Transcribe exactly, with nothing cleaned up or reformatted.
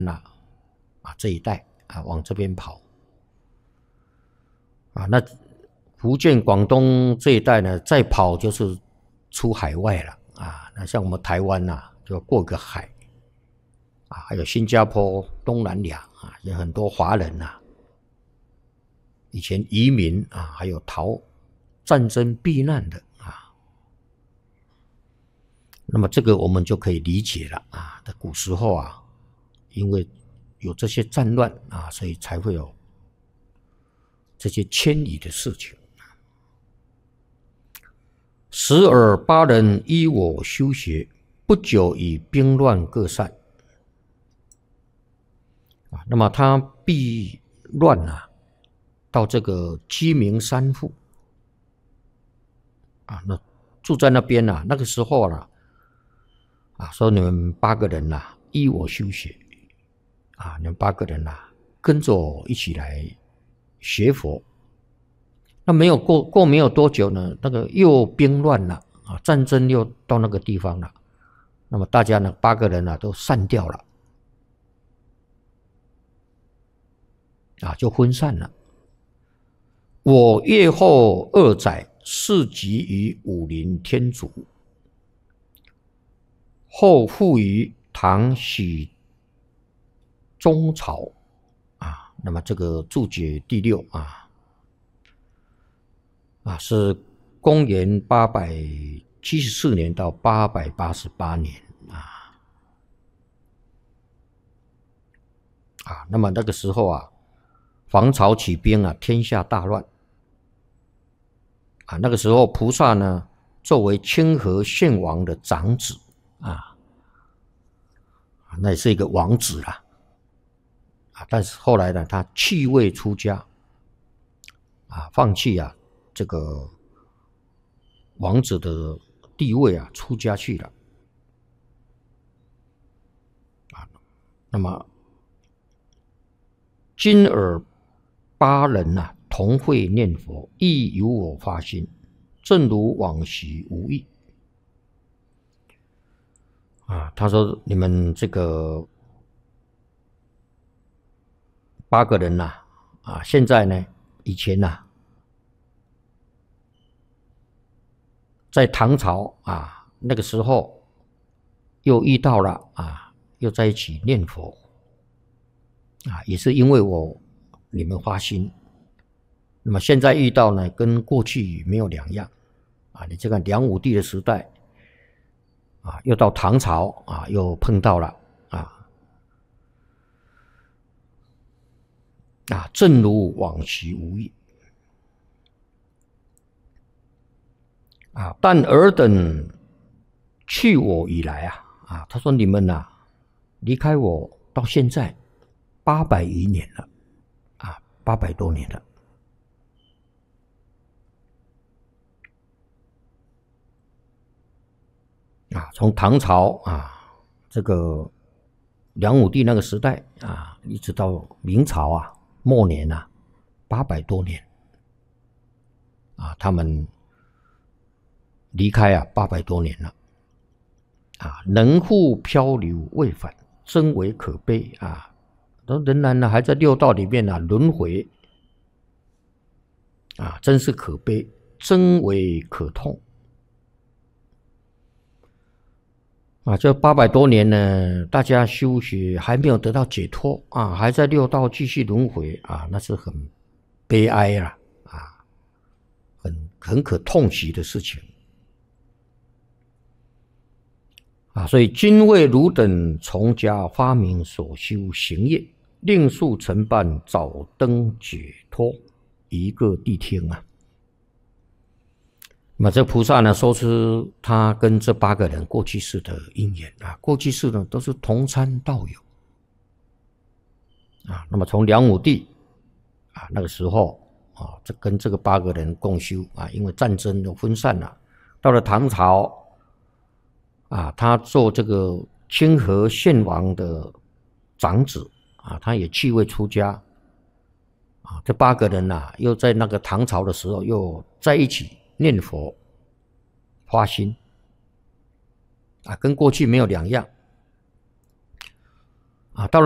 呐啊这一带啊往这边跑啊，那福建、广东这一带呢，再跑就是出海外了啊。那像我们台湾呐、啊，就过个海啊，还有新加坡、东南亚啊，有很多华人呐、啊，以前移民啊，还有逃战争避难的啊。那么这个我们就可以理解了啊。在古时候啊，因为有这些战乱啊，所以才会有这些迁移的事情。时而巴人依我修学，不久以兵乱各散。啊，那么他避乱啊，到这个鸡鸣山户啊，那住在那边啊，那个时候啊，啊，说你们八个人呐、啊，依我修学啊，你们八个人呐、啊，跟着我一起来学佛。那没有过过没有多久呢，那个又兵乱了啊，战争又到那个地方了。那么大家呢，八个人呢、啊、都散掉了，啊，就分散了。我越后二载，世集于武林天竺，后复于唐许中朝啊。那么这个注解第六啊。啊，是公元八百七十四年到八百八十八年啊啊，那么那个时候啊，黄巢起兵啊，天下大乱啊。那个时候菩萨呢，作为清河县王的长子啊，那也是一个王子啦啊。但是后来呢，他弃位出家啊，放弃啊。这个王子的地位啊，出家去了啊。那么今尔八人啊，同会念佛，亦由我发心，正如往昔无异啊。他说：“你们这个八个人呐、啊，啊，现在呢，以前呐、啊。”在唐朝啊，那个时候又遇到了啊，又在一起念佛啊，也是因为我你们发心。那么现在遇到呢，跟过去没有两样啊。你这个梁武帝的时代啊，又到唐朝啊，又碰到了啊啊，正如往昔无异。啊！但尔等去我以来啊，啊，他说你们呐、啊，离开我到现在八百余年了，啊，八百多年了，啊，从唐朝啊，这个梁武帝那个时代啊，一直到明朝啊末年啊，八百多年，啊，他们。离开啊，八百多年了，啊，能复漂流未返，真为可悲啊！都仍然呢还在六道里面啊轮回，啊，真是可悲，真为可痛啊！这八百多年呢，大家修学还没有得到解脱啊，还在六道继续轮回啊，那是很悲哀啊，啊，很很可痛惜的事情。啊，所以今为汝等从家发明所修行业，令速成办，早登解脱，一个谛听啊。那么这菩萨呢，说出他跟这八个人过去世的因缘啊，过去世呢都是同参道友啊。那么从梁武帝啊那个时候啊，这跟这个八个人共修啊，因为战争都分散了，到了唐朝。啊，他做这个清河县王的长子啊，他也弃位出家啊。这八个人呐、啊，又在那个唐朝的时候又在一起念佛发心啊，跟过去没有两样啊。到了